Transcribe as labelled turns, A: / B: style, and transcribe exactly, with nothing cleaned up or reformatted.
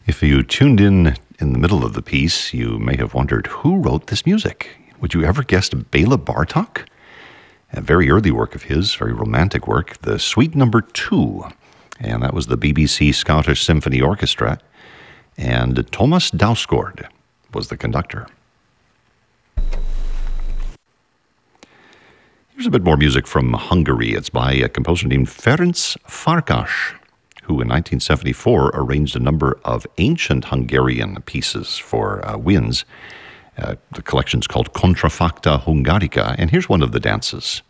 A: If you tuned in in the middle of the piece, you may have wondered who wrote this music. Would you ever guess Bela Bartok? A very early work of his, very romantic work, the Suite Number Two, and that was the B B C Scottish Symphony Orchestra, and Thomas Dausgaard was the conductor. Here's a bit more music from Hungary. It's by a composer named Ferenc Farkas, who in nineteen seventy-four arranged a number of ancient Hungarian pieces for uh, winds. Uh, the collection's called Contrafacta Hungarica, and here's one of the dances.